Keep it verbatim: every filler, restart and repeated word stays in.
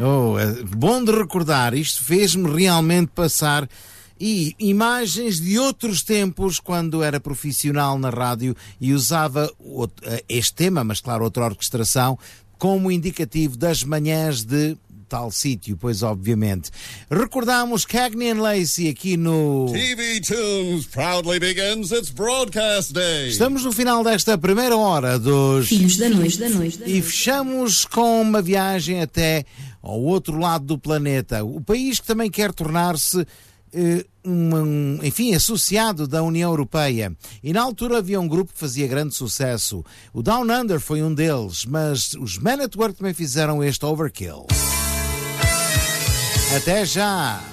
Oh, é bom de recordar, isto fez-me realmente passar e imagens de outros tempos, quando era profissional na rádio e usava este tema, mas claro, outra orquestração, como indicativo das manhãs de tal sítio, pois obviamente. Recordamos Cagney and Lacey aqui no T V Tunes proudly begins its broadcast day. Estamos no final desta primeira hora dos Filhos da Noite, da Noite, da Noite. E fechamos com uma viagem até ao outro lado do planeta, o país que também quer tornar-se eh, um, enfim, associado da União Europeia. E na altura havia um grupo que fazia grande sucesso. O Down Under foi um deles, mas os Man at Work também fizeram este Overkill. Até já!